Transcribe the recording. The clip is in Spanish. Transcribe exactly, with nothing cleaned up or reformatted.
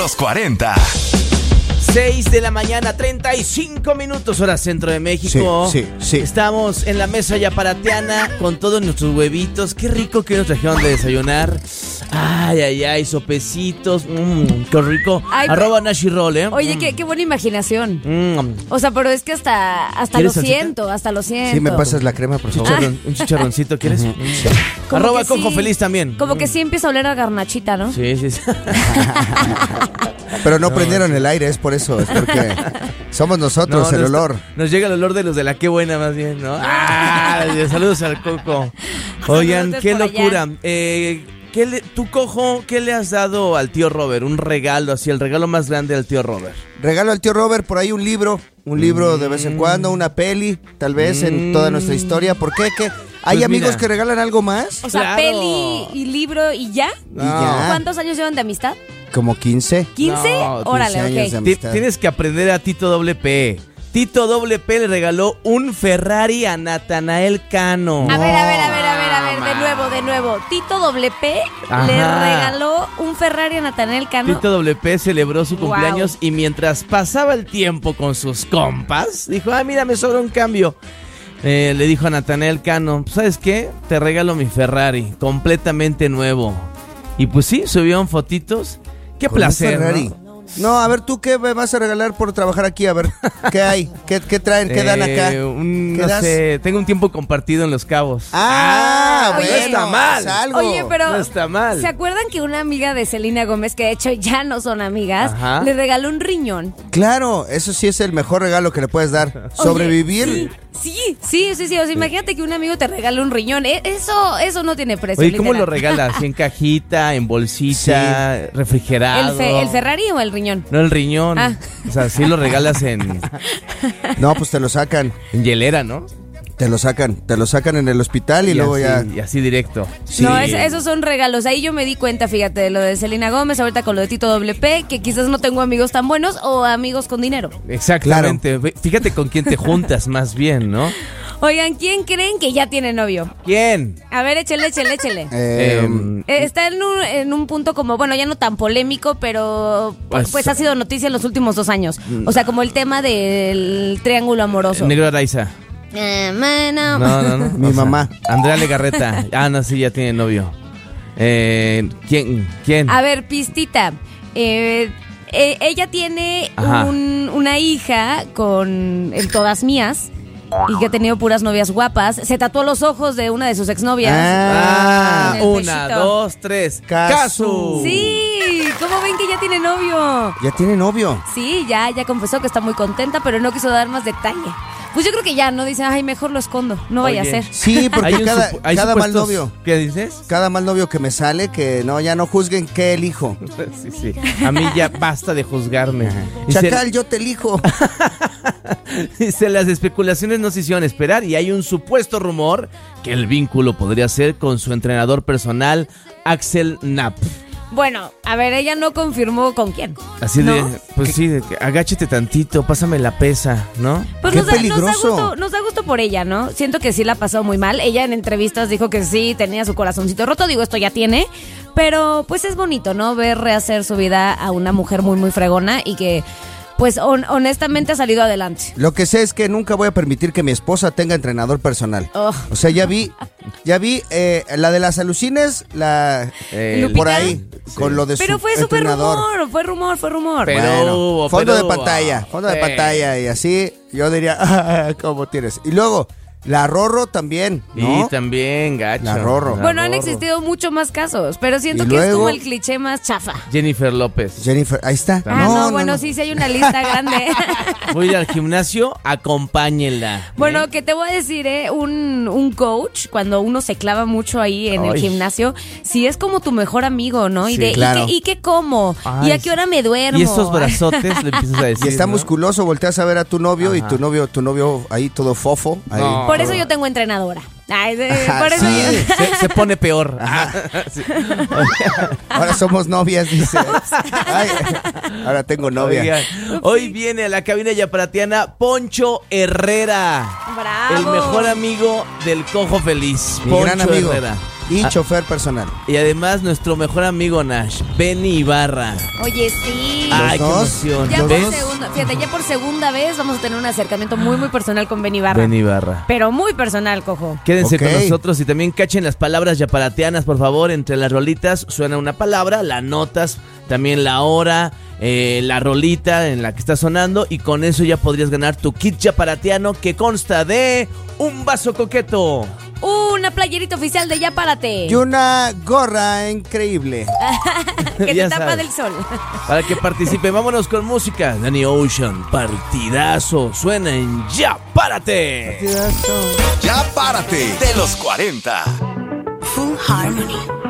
Los cuarenta. seis de la mañana, treinta y cinco minutos, hora centro de México. Sí, sí, sí. Estamos en la mesa yaparatiana con todos nuestros huevitos. Qué rico que nos trajeron de desayunar. Ay, ay, ay, sopecitos. Mmm, qué rico. Ay, Arroba Nashi Roll, ¿eh? Oye, qué, qué buena imaginación. Mm. O sea, pero es que hasta, hasta lo ¿Quieres salsita? siento, hasta lo siento. Sí, me pasas la crema, por favor. Chicharrón, un chicharroncito, ¿quieres? Ujú. Como Arroba que Cojo sí, Feliz también. Como que sí empieza a oler a garnachita, ¿no? Sí, sí, sí. Pero no, prendieron el aire, es por eso, es porque somos nosotros No, el nos- olor. Nos llega el olor de los de la qué buena, más bien, ¿no? ¡Ah! Saludos al Coco. Oigan, Saludos qué por allá. locura. Eh, ¿qué le, tú, Cojo, ¿qué le has dado al tío Robert? Un regalo, así, el regalo más grande al tío Robert. Regalo al tío Robert por ahí un libro, un libro de vez en cuando, una peli, tal vez en toda nuestra historia. ¿Por qué? ¿Qué? ¿Hay Pues amigos mira. que regalan algo más? O sea, Claro. peli y libro y ya. Y ya. ¿Cuántos años llevan de amistad? Como quince. ¿quince? No, Órale, quince años de ok. Ti- amistad. Tienes que aprender a Tito Doble P. Tito Doble P le regaló un Ferrari a Natanael Cano. A ver, a ver, a ver, a ver, a ver, de nuevo, de nuevo. Tito W P Ajá. le regaló un Ferrari a Natanael Cano. Tito W P celebró su Wow. cumpleaños y mientras pasaba el tiempo con sus compas, dijo, ah, mira, me sobra un cambio. Eh, le dijo a Natanael Cano, ¿sabes qué? Te regalo mi Ferrari, completamente nuevo. Y pues sí, subieron fotitos. Qué Con un placer, Ferrari. ¿no? No, a ver, ¿tú qué me vas a regalar por trabajar aquí? A ver, ¿qué hay? ¿Qué, qué traen? ¿Qué dan acá? Eh, un- ¿Qué no das? sé, tengo un tiempo compartido en Los Cabos. Ah, oye, bueno, no está mal. es algo. Oye, pero No está mal. ¿se acuerdan que una amiga de Selena Gómez, que de hecho ya no son amigas, Ajá. le regaló un riñón? Claro, eso sí es el mejor regalo que le puedes dar. Oye, Sobrevivir. Sí, sí, sí, sí. O sea, imagínate que un amigo te regale un riñón. Eh, Eso, eso no tiene precio. Oye, ¿cómo lo literal. regalas? ¿En cajita, en bolsita, refrigerado? ¿El, fe- ¿El Ferrari o el riñón? No, el riñón. Ah. O sea, sí lo regalas en, No, pues te lo sacan. en hielera, ¿no? Te lo sacan. Te lo sacan en el hospital y, luego así, ya. Y así directo. Sí. No, es- esos son regalos. Ahí yo me di cuenta, fíjate, de lo de Selena Gómez, ahorita con lo de Tito W P, que quizás no tengo amigos tan buenos o amigos con dinero. Exactamente. Fíjate con quién te juntas más bien, ¿no? Oigan, ¿quién creen que ya tiene novio? ¿Quién? A ver, échele, échele, échele. Eh, Em, Eh, Está en un, en un punto como, bueno, ya no tan polémico, pero Pues- pues, ha sido noticia en los últimos dos años. O sea, como el tema del triángulo amoroso. Negro Araiza. Eh, bueno. No, no, no. Mi O sea, mamá. Andrea Legarreta. Ah, no, sí, ya tiene novio. Eh, ¿Quién? ¿Quién? A ver, pistita. Eh, eh, ella tiene Ajá. un- una hija con el Todas Mías y que ha tenido puras novias guapas. Se tatuó los ojos de una de sus exnovias. Ah, En el una, pechito. dos, tres. Casu. Casu. Sí, ¿cómo ven que ya tiene novio? Ya tiene novio. Sí, ya, ya confesó que está muy contenta, pero no quiso dar más detalle. Pues yo creo que ya, ¿no? Dice, ay, mejor lo escondo, no vaya Oye. a ser. Sí, porque Hay un cada, supu- hay cada mal supuestos- novio. ¿Qué dices? Cada mal novio que me sale, que no, ya no juzguen que elijo. Sí, sí. A mí ya basta de juzgarme. Y se- Chacal, yo te elijo. Dice, las especulaciones no se hicieron esperar y hay un supuesto rumor que el vínculo podría ser con su entrenador personal, Axel Knapp. Bueno, a ver, ella no confirmó con quién. Así de, ¿No? pues sí, de que agáchate tantito, pásame la pesa, ¿no? Pues Qué nos da, nos, da peligroso. gusto, nos da gusto por ella, ¿no? Siento que sí la pasó muy mal. Ella en entrevistas dijo que sí, tenía su corazoncito roto. Digo, esto ya tiene. Pero pues es bonito, ¿no? Ver rehacer su vida a una mujer muy, muy fregona y que, pues hon- honestamente ha salido adelante. Lo que sé es que nunca voy a permitir que mi esposa tenga entrenador personal. Oh. O sea, ya vi, ya vi eh, la de las alucines, la Eh, Lupita. por ahí, con lo de Pero su fue súper entrenador. rumor, fue rumor, fue rumor. Pero Bueno, hubo, fondo pero de hubo. pantalla, fondo de Sí. pantalla y así, yo diría, ah, ¿cómo tienes? Y luego, la Rorro también, ¿no? Y también, gacho. La Rorro. La Bueno, han Rorro. existido mucho más casos, pero siento Y que es luego- como el cliché más chafa. Jennifer López. Jennifer, ahí está. Ah, no, bueno, sí, sí hay una lista grande. Voy a ir al gimnasio, acompáñenla. Bueno, ¿eh? que te voy a decir, ¿eh? Un, un coach, cuando uno se clava mucho ahí en el Ay. gimnasio, sí es como tu mejor amigo, ¿no? Y Sí, de, claro. ¿y qué, y qué como? Ay, ¿Y a qué hora me duermo? Y esos brazotes le empiezas a decir, Y está ¿no? musculoso, volteas a ver a tu novio y Ajá. tu novio, tu novio ahí todo fofo. Ahí. No. Por eso yo tengo entrenadora. Ay, de- Ajá, por eso sí. yo- Se, se pone peor. Sí. Ahora somos novias, dice. Ay, ahora tengo novia. Oigan, hoy viene a la cabina yaparatiana Poncho Herrera. Bravo. El mejor amigo del Cojo Feliz. Mi Poncho gran amigo. Herrera. y Ah. chofer personal. Y además nuestro mejor amigo Nash, Benny Ibarra. Oye, sí. Ay, qué dos. emoción. Ya Los por, dos. segunda, fíjate, ya por segunda vez vamos a tener un acercamiento muy, muy personal con Ben Ibarra. Benny Ibarra. Pero muy personal, cojo. Quédense Ok. con nosotros y también cachen las palabras yaparateanas, por favor. Entre las rolitas suena una palabra, la notas, también la hora, eh, la rolita en la que está sonando, y con eso ya podrías ganar tu kit yaparateano, que consta de un vaso coqueto, Una playerita oficial de Ya Párate. Y una gorra increíble. que te Ya tapa sabes. del sol. para que participe. Vámonos con música. Danny Ocean, partidazo, suena en Ya Párate. Ya párate de los cuarenta. Full Harmony.